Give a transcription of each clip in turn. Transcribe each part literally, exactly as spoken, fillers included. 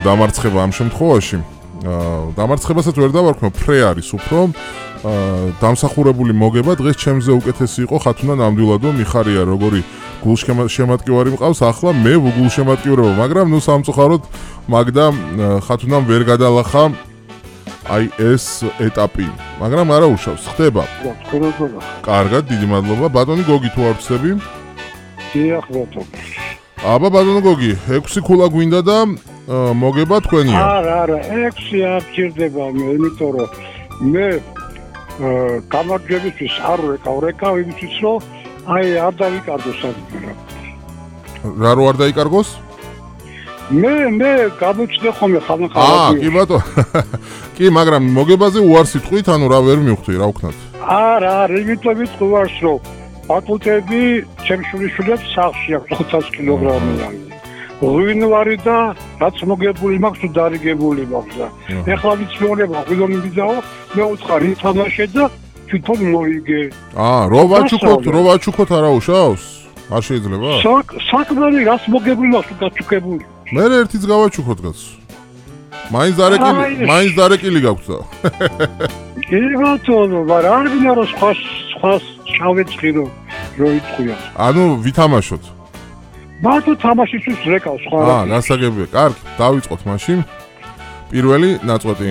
დამარცხება ამ შემთხვევაში დამარცხებასაც ვერ დავარქმევ, ფრე არის უფრო დამსახურებული მოგება დღეს ჩემზე უკეთესი იყო ხათუნა ნამდვილადო მიხარია როგორი გულშემატკივარი მყავს ახლა მე გულშემატკივრება მაგრამ ნუ სამწუხაროდ მაგდა ხათუნამ ვერ გადალახა აი ეს ეტაპი მაგრამ არა უშავს ხდება კარგად დიდი მადლობა ბატონი გოგი თუ არ ვწდები დიახ ბატონო აბა ბატონო გოგი ექვსი ქულა გვინდა და მოგება თქვენია არა არა ექვსი არ გჭირდება მე იმიტომ რომ მე გამარჯვებისთვის არ ვეკავ რეკავ იმისთვის რომ აი არ დავიკარგოს საქმე რა რო არ დაიკარგოს მე მე გამოჩნდა ხოლმე ხანახა აა კი ბატონო კი მაგრამ მოგებაზე უარს იტყვით ანუ რა ვერ მივხვდი რა ვქნათ არა არა იმიტომ ვიტყვი უარს რომ ბატონები ჩემ შვილიშვილებს სახლში აქვს ხუთას კილოგრამიანი ღვინვარი და რაც მოგებული მაქვს თუ დარიგებული მაქვს და ეხლა ვიცმეორება ღვინო მიდაო მე უცხარი თამაშე და თვითონ მოიგე აა რო ვაჩუქოთ რო ვაჩუქოთ არა უშავს არ შეიძლება საქმე რას მოგებული მაქვს თუ გაჩუქებული მე ერთიც გავაჩუქოთ კაცო მაინც დარეკილი მაინც დარეკილი გაქვს და კი ბატონო მაგრამ არ გინდა რომ სხვა სხვა ჩავეწყირო რო იტყვია ანუ ვითამაშოთ ბატონო თამაშისთვის რეკავ სხვა რა აა გასაგებია კარგი დავიწყოთ მაშინ პირველი ნაწყვეტი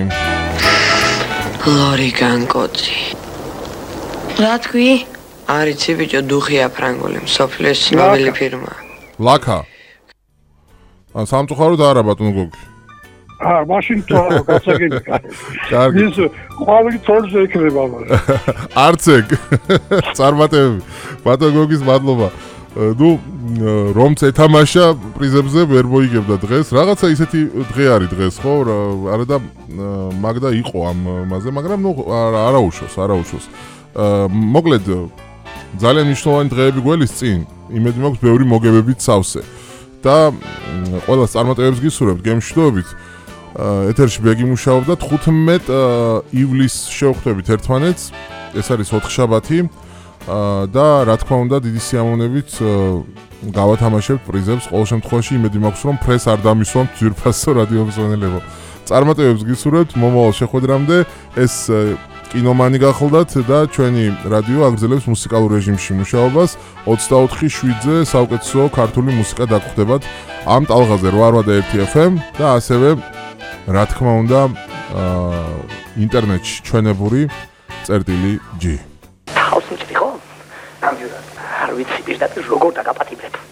ლორიგან კოწი რა თქვი არიცი ბიჭო დუხია ფრანგული მსოფლიოს ცნობილი ფირმა ლაკა ა სამწუხაროდ არა ბატონო გოგი აა მაშინ თუ არა გასაგებია კარგი ის ყვავილი თორზე იქნება არც ეგ წარმატებები ბატონო გოგის მადლობა ნუ რომც ეთამაშა პრიზებზე ვერ მოიგებდა დღეს რაღაცა ისეთი დღე არის დღეს ხო არა და მაგდა იყო ამ მასზე მაგრამ ნუ არა უშავს არა უშავს მოკლედ ძალიან მნიშვნელოვანი დღეები გველის წინ იმედი მაქვს ბევრი მოგებებით სავსე და ყველას წარმატებებს გისურვებთ გემშვიდობით ეთერში ბეგი მუშაობდა თხუთმეტ ივლისს შევხვდებით ერთმანეთს ეს არის ოთხშაბათი და რა თქმა უნდა დიდი სიამოვნებით გავათამაშებთ პრიზებს ყოველ შემთხვევაში იმედი მაქვს რომ ფრეს არ დამისვამთ ძვირფასო რადიო მსმენელებო წარმატებებს გისურვებთ მომავალ შეხვედრამდე ეს კინომანი გახლდათ და ჩვენი რადიო აგრძელებს მუსიკალურ რეჟიმში მუშაობას ოცდაოთხი შვიდზე საუკეთესო ქართული მუსიკა დაგხვდებათ ამ ტალღაზე რვა და ერთი ეფ ემ და ასევე რა თქმა უნდა ინტერნეტში ჩვენებური წერტილი ჯი ხავს მჭრი ხო? ამჯერად არ ვიცი პირდაპირ როგორ დაგაპატიმრებ.